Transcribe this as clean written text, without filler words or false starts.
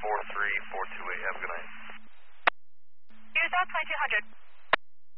43428. Have a good night. Use out 2200.